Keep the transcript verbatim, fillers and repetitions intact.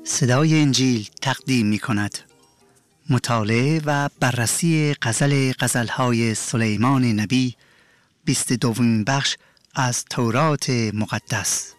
صدای انجیل تقدیم می کند. مطالعه و بررسی غزل غزلهای سلیمان نبی، بیست و دومین بخش از تورات مقدس.